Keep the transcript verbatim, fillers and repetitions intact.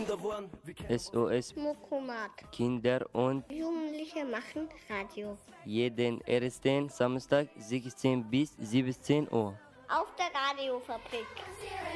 S O S Mokomat. Kinder und Jugendliche machen Radio. jeden ersten Samstag sechzehn bis siebzehn Uhr. Auf der Radiofabrik.